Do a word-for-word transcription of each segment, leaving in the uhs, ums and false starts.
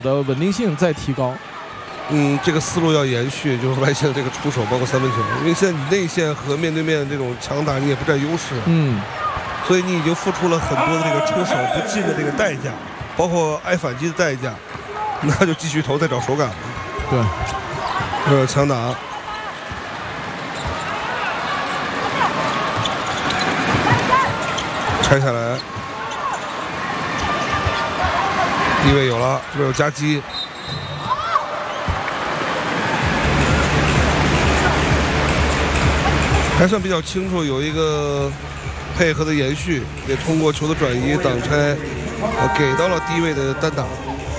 的稳定性再提高。 嗯，这个思路要延续，就是外线的这个出手，包括三分球，因为现在你内线和面对面这种强打，你也不占优势， 嗯， 所以你已经付出了很多的这个出手不进的这个代价，包括挨反击的代价，那就继续投，再找手感了。 对， 呃，强打，拆下来，低位有了，这边有夹击。还算比较清楚，有一个配合的延续，也通过球的转移挡拆，呃，给到了低位的单打。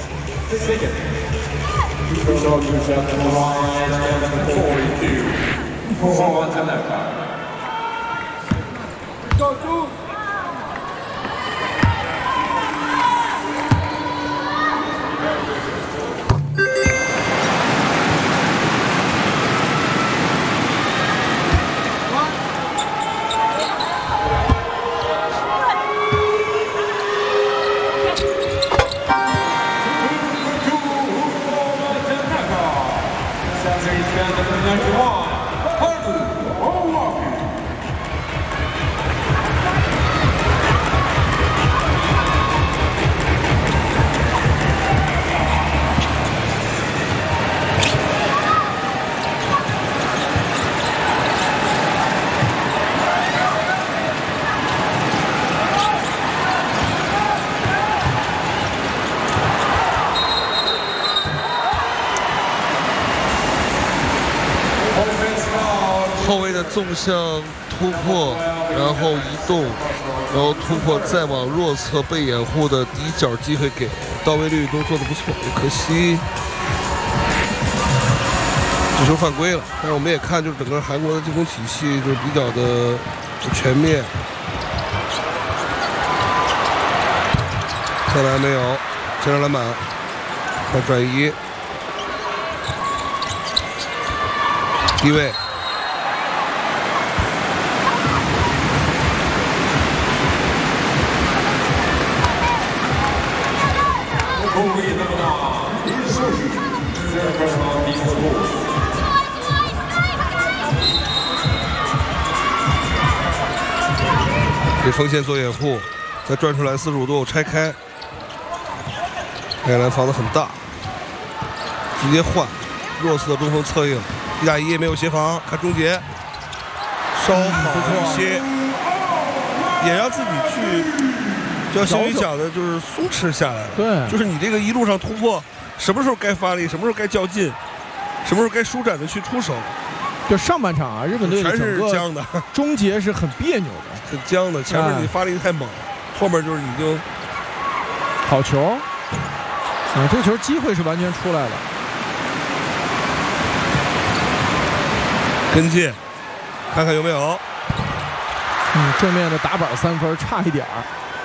后卫的纵向突破，然后移动，然后突破，再往弱侧被掩护的底角机会给，到位率都做得不错，可惜这球犯规了。但是我们也看，就是整个韩国的进攻体系就比较的全面。再来没有，接上篮板，再转移，低位。给锋线做掩护，再转出来四十五度拆开，爱尔兰防得很大，直接换弱侧中锋策应，一打一没有协防，看终结，稍好一些，也让自己去，就像新宇讲的，就是松弛下来了。 对， 就是你这个一路上突破，什么时候该发力，什么时候该较劲，什么时候该舒展的去出手。 就上半场啊，日本队全是僵的， 终结是很别扭的， 很僵的。前面你发力太猛，后面就是你就好球。啊，这个球机会是完全出来了。 跟进，看看有没有。 嗯，正面的打板三分差一点儿。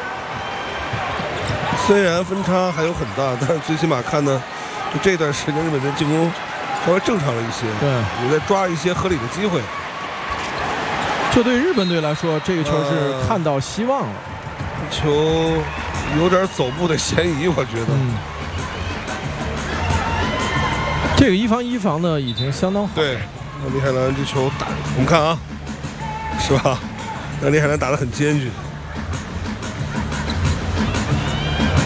虽然分差还有很大，但是最起码看呢，就这段时间日本队进攻稍微正常了一些， 对， 也在抓一些合理的机会。 就对日本队来说，这个球是看到希望了。 呃、球有点走步的嫌疑，我觉得。 嗯、这个一防一防呢，已经相当好。 对，那李海兰这球打，我们看啊，是吧？那李海兰打得很艰巨。